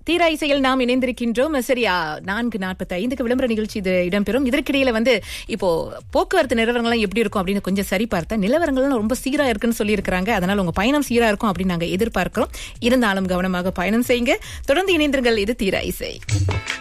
தீரா இசையில் நாம் இணைந்திருக்கின்றோம். சரியா 4:45 விளம்பர நிகழ்ச்சி இது இடம்பெறும். இதற்கிடையில இப்போ போக்குவரத்து நிலவரங்கள்லாம் எப்படி இருக்கும் அப்படின்னு கொஞ்சம் சரி பார்த்தா நிலவரங்கள்லாம் ரொம்ப சீரா இருக்குன்னு சொல்லி இருக்காங்க. அதனால உங்க பயணம் சீரா இருக்கும் அப்படின்னு நாங்க எதிர்பார்க்கிறோம். இருந்தாலும் கவனமாக பயணம் செய்யுங்க. தொடர்ந்து இணைந்திருங்கள். இது தீரா இசை.